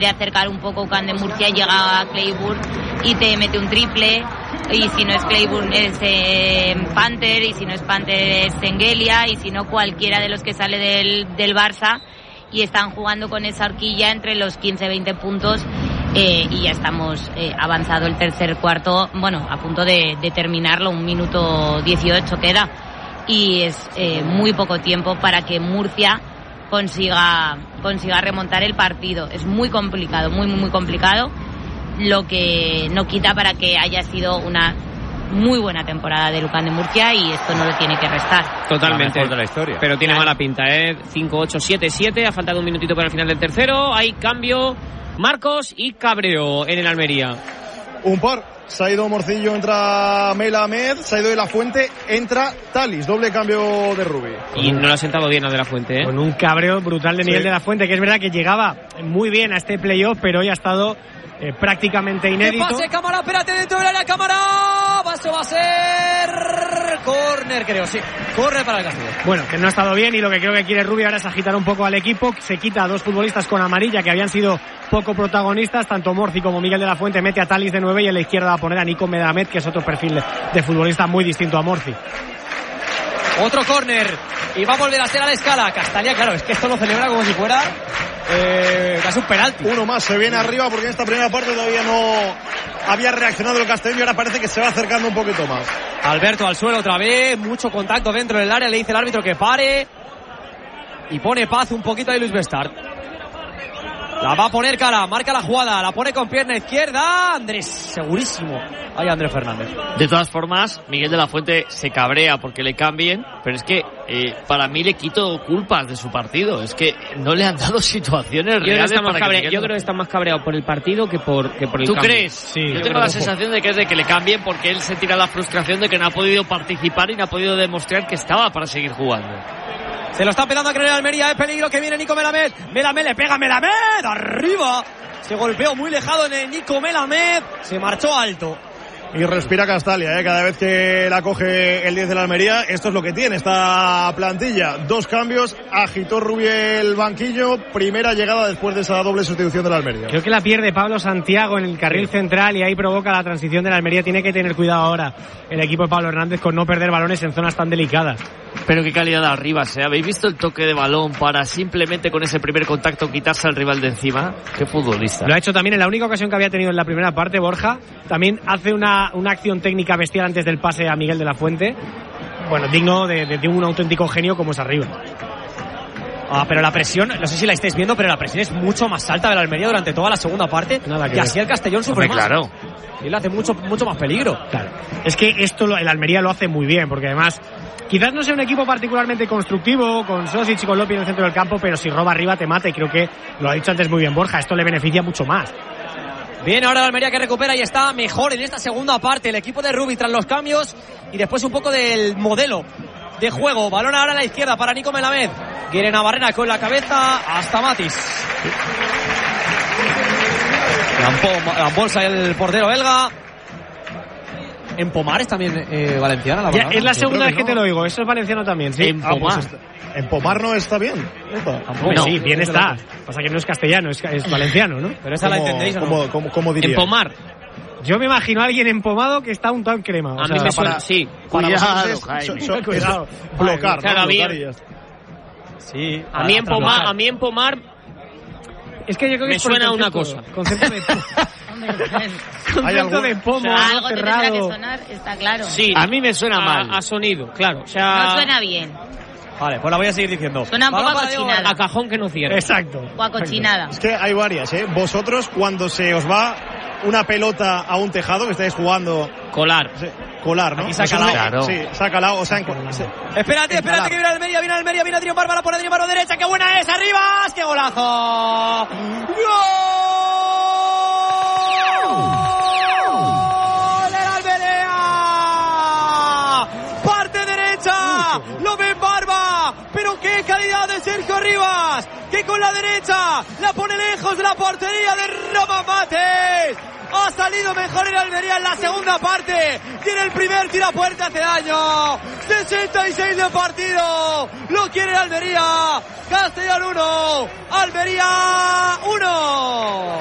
de acercar un poco UCAM de Murcia, llega a Clayburn y te mete un triple, y si no es Clayburn es Panther, y si no es Panther es Sengelia, y si no cualquiera de los que sale del Barça, y están jugando con esa horquilla entre los 15-20 puntos, y ya estamos avanzado el tercer cuarto, bueno, a punto de terminarlo, 1 minuto 18 queda, y es muy poco tiempo para que Murcia consiga remontar el partido. Es muy complicado, muy complicado, lo que no quita para que haya sido una muy buena temporada de UCAM de Murcia, y esto no lo tiene que restar. Totalmente. La mejor de la historia. Pero tiene mala pinta, 5-8, 7-7, ha faltado un minutito para el final del tercero, hay cambio, Marcos y cabreo en el Almería. Un par. Se ha ido Morcillo, entra Melamed, se ha ido De La Fuente, entra Talis, doble cambio de Rubi. Y no lo ha sentado bien a De La Fuente, Con un cabreo brutal de Miguel De La Fuente, que es verdad que llegaba muy bien a este playoff, pero hoy ha estado prácticamente inédito. ¡Que pase, Cámara! ¡Espérate, dentro del área, Cámara! Eso va a ser córner, creo, sí. Córner para el Castillo. Bueno, que no ha estado bien, y lo que creo que quiere Rubi ahora es agitar un poco al equipo. Se quita a 2 futbolistas con amarilla que habían sido poco protagonistas, tanto Morci como Miguel De La Fuente. Mete a Talis de 9 y en la izquierda va a poner a Nico Melamed, que es otro perfil de futbolista muy distinto a Morci. Otro córner y va a volver a ser a la escala. Castalia, claro, es que esto lo celebra como si fuera casi un penalti. Uno más se viene arriba, porque en esta primera parte todavía no había reaccionado el Castellón, y ahora parece que se va acercando un poquito más. Alberto al suelo otra vez, mucho contacto dentro del área, le dice el árbitro que pare y pone paz un poquito de Luis Bestart. La va a poner Cala, marca la jugada, la pone con pierna izquierda. Andrés, segurísimo. Ahí Andrés Fernández. De todas formas, Miguel De La Fuente se cabrea porque le cambien, pero es que para mí le quito culpas de su partido. Es que no le han dado situaciones reales. Yo creo que está más cabreado por el partido que por el ¿Tú cambio. crees? Sí, yo tengo la sensación de que es de que le cambien, porque él se tira la frustración de que no ha podido participar y no ha podido demostrar que estaba para seguir jugando. Se lo está empezando a creer Almería, es peligro que viene Nico Melamed. Melamed le pega, Melamed arriba. Se golpeó muy lejado en Nico Melamed, se marchó alto. Y respira Castalia, cada vez que la coge el 10 de la Almería. Esto es lo que tiene esta plantilla. 2 cambios, agitó Rubi el banquillo. Primera llegada después de esa doble sustitución de la Almería. Creo que la pierde Pablo Santiago en el carril central, y ahí provoca la transición de la Almería. Tiene que tener cuidado ahora el equipo de Pablo Hernández con no perder balones en zonas tan delicadas. Pero qué calidad de arriba, ¿habéis visto el toque de balón para simplemente con ese primer contacto quitarse al rival de encima? Qué futbolista. Lo ha hecho también en la única ocasión que había tenido en la primera parte, Borja. También hace una acción técnica bestial antes del pase a Miguel De La Fuente. Bueno, digno de un auténtico genio como es arriba. Pero la presión, no sé si la estáis viendo, pero la presión es mucho más alta de la Almería durante toda la segunda parte. Y así el Castellón sufre más. Claro. Y le hace mucho más peligro. Claro. Es que esto el Almería lo hace muy bien, porque además quizás no sea un equipo particularmente constructivo, con Sosic y con Lopi en el centro del campo, pero si roba arriba te mata, y creo que lo ha dicho antes muy bien Borja, esto le beneficia mucho más. Bien, ahora la Almería que recupera y está mejor en esta segunda parte. El equipo de Rubi tras los cambios y después un poco del modelo de juego. Balón ahora a la izquierda para Nico Melamed. Quiere Navarrena con la cabeza hasta Matis. La bolsa el portero belga. En Pomares también valenciana la ya, es la segunda vez que te lo digo. Eso es valenciano también, sí. En Pomar. En Pomar no está bien. No, sí, bien está. Pasa que no es castellano, es valenciano, ¿no? Pero esa la entendéis, ¿no? ¿Cómo diría? En Pomar. Yo me imagino a alguien empomado que está untado en crema. A mí me suena, sí. Cuidado, cuidado. Bloquear, claro, bloquear y ya está. Sí. A mí en Pomar es que yo creo que me suena una cosa. Concepto de concepto de pomo, o sea, algo te tendrá cerrado. que sonar, está claro. Sí, a mí me suena mal. A sonido, claro. O sea, No suena bien. Vale, pues la voy a seguir diciendo. Suena un poco a cochinada. a cajón que no cierra. Exacto. O a cochinada. Es que hay varias, Vosotros, cuando se os va una pelota a un tejado que estáis jugando... Colar. Colar, ¿no? Aquí saca la... Claro. Sí, saca la... O sea, Espérate que viene Almería, viene Adrián Bárbara, por Adrián Bárbara derecha, ¡qué buena es! ¡Arriba! ¡Qué golazo! ¡Gol! ¡El Almería! ¡Parte derecha! ¡Lo ven Barba! ¡Pero qué calidad de Sergio Rivas! ¡Que con la derecha la pone lejos de la portería de Roman Mates! Ha salido mejor el Almería en la segunda parte. Tiene el primer tiro a puerta, hace daño. 66 de partido. Lo quiere Almería. Castellón 1, Almería 1.